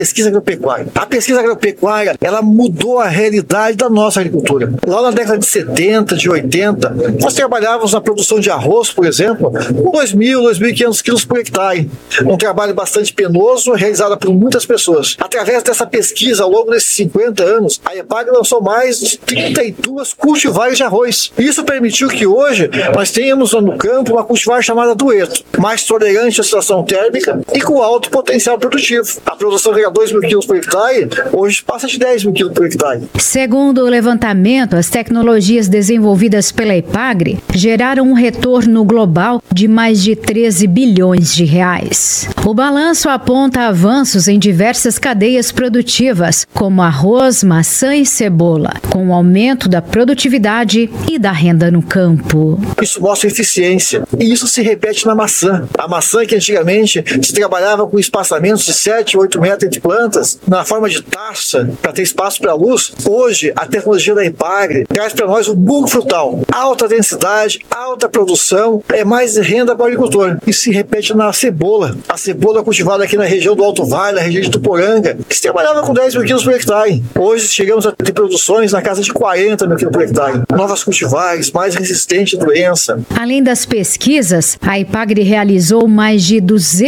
pesquisa agropecuária. A pesquisa agropecuária, ela mudou a realidade da nossa agricultura. Lá na década de 70, de 80, nós trabalhávamos na produção de arroz, por exemplo, com 2.000, 2.500 quilos por hectare. Um trabalho bastante penoso, realizado por muitas pessoas. Através dessa pesquisa, ao longo desses 50 anos, a EPAGRE lançou mais de 32 cultivares de arroz. Isso permitiu que hoje nós tenhamos no campo uma cultivar chamada dueto, mais tolerante à situação térmica e com alto potencial produtivo. A produção de 2.000 quilos por hectare, hoje passa de 10.000 quilos por hectare. Segundo o levantamento, as tecnologias desenvolvidas pela EPAGRE geraram um retorno global de mais de 13 bilhões de reais. O balanço aponta avanços em diversas cadeias produtivas, como arroz, maçã e cebola, com o aumento da produtividade e da renda no campo. Isso mostra eficiência, e isso se repete na maçã. A maçã que antigamente se trabalhava com espaçamentos de 7, 8 metros entre plantas, na forma de taça, para ter espaço para a luz, hoje a tecnologia da EPAGRE traz para nós o bulbo frutal. Alta densidade, alta produção, é mais renda para o agricultor. Isso se repete na cebola. A cebola cultivada aqui na região do Alto Vale, na região de Tuporanga, que se trabalhava com 10.000 quilos por hectare. Hoje chegamos a ter produções na casa de 40.000 quilos por hectare. Novas cultivares, mais resistentes à doença. Além das pesquisas, a EPAGRE realizou mais de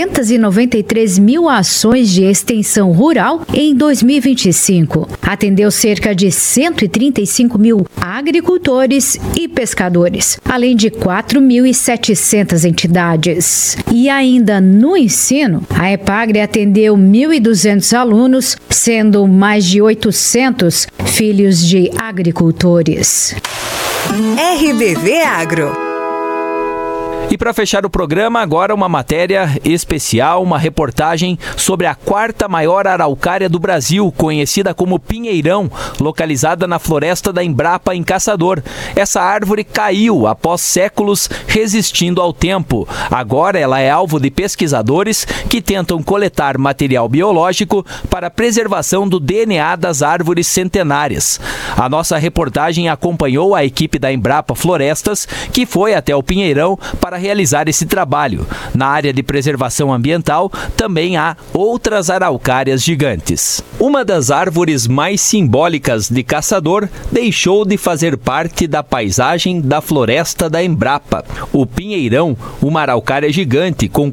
293 mil ações de extensão rural em 2025. Atendeu cerca de 135 mil agricultores e pescadores, além de 4.700 entidades. E ainda no ensino, a EPAGRE atendeu 1.200 alunos, sendo mais de 800 filhos de agricultores. RBV Agro. E para fechar o programa, agora uma matéria especial, uma reportagem sobre a quarta maior araucária do Brasil, conhecida como pinheirão, localizada na floresta da Embrapa, em Caçador. Essa árvore caiu após séculos resistindo ao tempo. Agora ela é alvo de pesquisadores que tentam coletar material biológico para a preservação do DNA das árvores centenárias. A nossa reportagem acompanhou a equipe da Embrapa Florestas, que foi até o pinheirão para realizar esse trabalho. Na área de preservação ambiental, também há outras araucárias gigantes. Uma das árvores mais simbólicas de Caçador deixou de fazer parte da paisagem da floresta da Embrapa. O pinheirão, uma araucária gigante com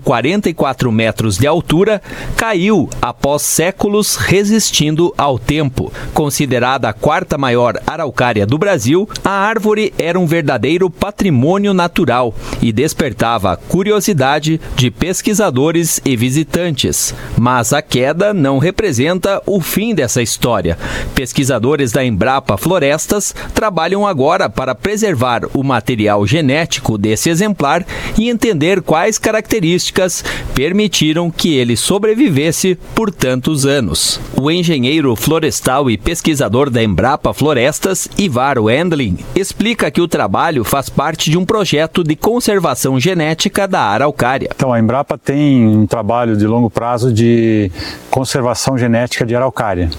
44 metros de altura, caiu após séculos resistindo ao tempo. Considerada a quarta maior araucária do Brasil, a árvore era um verdadeiro patrimônio natural e despertava a curiosidade de pesquisadores e visitantes. Mas a queda não representa o fim dessa história. Pesquisadores da Embrapa Florestas trabalham agora para preservar o material genético desse exemplar e entender quais características permitiram que ele sobrevivesse por tantos anos. O engenheiro florestal e pesquisador da Embrapa Florestas, Ivar Wendling, explica que o trabalho faz parte de um projeto de conservação genética da araucária. Então, a Embrapa tem um trabalho de longo prazo de conservação genética de araucária.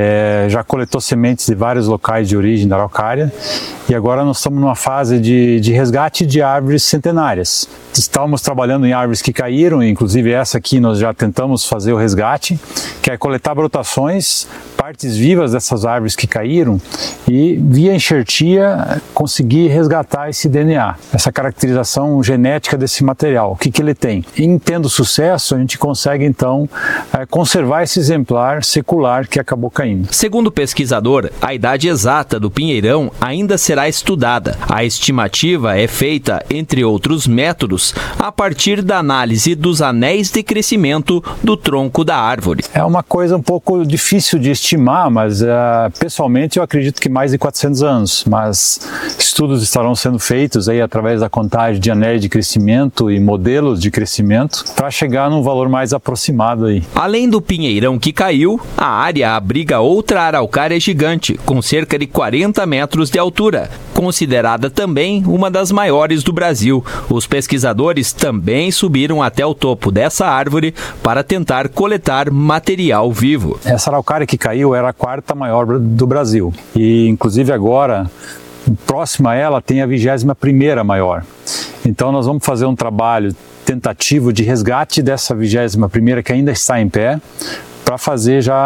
Já coletou sementes de vários locais de origem da araucária e agora nós estamos numa fase de resgate de árvores centenárias. Estávamos trabalhando em árvores que caíram, inclusive essa aqui nós já tentamos fazer o resgate, que é coletar brotações, partes vivas dessas árvores que caíram e via enxertia conseguir resgatar esse DNA, essa caracterização genética desse material. O que ele tem? Em tendo sucesso, a gente consegue então conservar esse exemplar secular que acabou caindo. Segundo o pesquisador, a idade exata do pinheirão ainda será estudada. A estimativa é feita, entre outros métodos, a partir da análise dos anéis de crescimento do tronco da árvore. É uma coisa um pouco difícil de estimar, mas pessoalmente eu acredito que mais de 400 anos, mas estudos estarão sendo feitos aí através da contagem de anéis de crescimento e modelos de crescimento para chegar num valor mais aproximado aí. Além do pinheirão que caiu, a área abriga outra araucária gigante, com cerca de 40 metros de altura, considerada também uma das maiores do Brasil. Os pesquisadores também subiram até o topo dessa árvore para tentar coletar material vivo. Essa araucária que caiu era a quarta maior do Brasil e inclusive agora, próxima a ela, tem a 21ª maior. Então nós vamos fazer um trabalho tentativo de resgate dessa 21ª que ainda está em pé, para fazer já